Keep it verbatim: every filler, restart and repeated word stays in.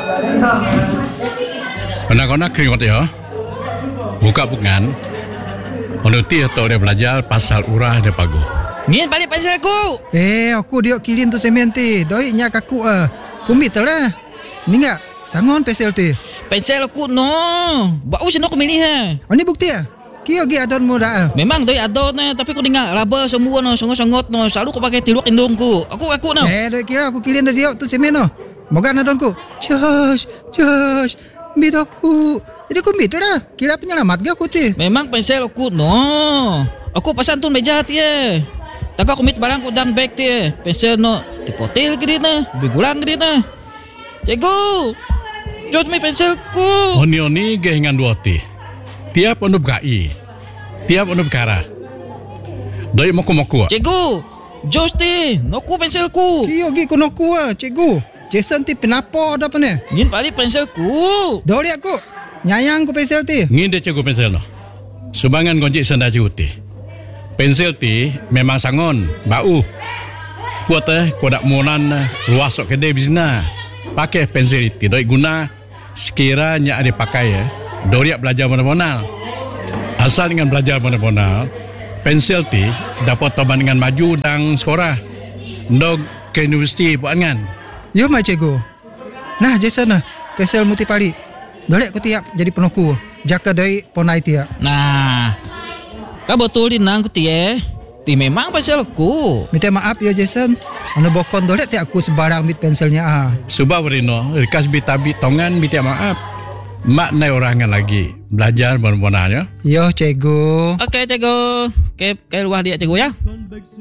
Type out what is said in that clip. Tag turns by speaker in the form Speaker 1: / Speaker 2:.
Speaker 1: Anak-anak keringat ya. Buka bukan. Menuti atau dia belajar pasal urah dia pagu.
Speaker 2: Min balik pensel aku.
Speaker 3: Eh, aku dia kilin tu semen ti. Doi nya kaku ah. Kumit lah. Ni enggak sangon pensel ti.
Speaker 2: Pensel aku no. Bau sino aku milih ha.
Speaker 3: Oh, ni bukti ah. Kio gi adon mo dah.
Speaker 2: Memang doi adon na tapi aku dengar raba semua no songot-songot no. Selalu aku pakai tiluak indungku. Aku aku no.
Speaker 3: Eh, doi kira aku kilin dia tu semen no. Moga adonku. Josh, Josh, mit aku. Jadi aku mit dah. Kira penyelamat ge aku ti.
Speaker 2: Memang pensel aku no. Aku pasan tu meja ti eh. Tak aku mit barang ku dang bag ti eh. Pensel no dipotil ke dia na. Bigulang ke dia na. Cikgu. Jod mi penselku.
Speaker 1: Oni-oni ge hingan dua ti. Tiap onu bgai. Tiap onu bekara. Doi moku-moku.
Speaker 2: Cikgu. Jos ti. Noku penselku.
Speaker 3: Kio gi konoku ah, cikgu. Jason ti penapo dah pene.
Speaker 2: Ngin balik penselku.
Speaker 3: Doi aku. Nyayang ku pensel ti.
Speaker 1: Ngin dia cikgu pensel no. Subangan gonjik senda cikgu ti. Pensel ti memang sangon, bau. Kuat eh, kau dak monan luas sok kedai bisna. Pakai pensel itu, doi guna sekiranya ada pakai ya. Doriak belajar mana-mana. Asal dengan belajar mana-mana, pensel ti dapat toban dengan maju dan sekolah. Ndog ke universiti buat kan.
Speaker 3: Yo mai cikgu. Nah, Jason nah, pensel muti pali. Dolek ku tiap jadi penoku. Jaka doi ponai tiap.
Speaker 2: Nah, kau betul di nang ku tie. Ti memang pensel aku.
Speaker 3: Minta maaf ya Jason. Anu bokon dolek tiap aku sebarang mit penselnya ah.
Speaker 1: Subah berino, rikas bitabi tongan minta maaf. Mak nai orangan lagi belajar benar-benarnya.
Speaker 3: Yo cikgu.
Speaker 2: Okey cikgu. Okey, ke luar dia cikgu ya.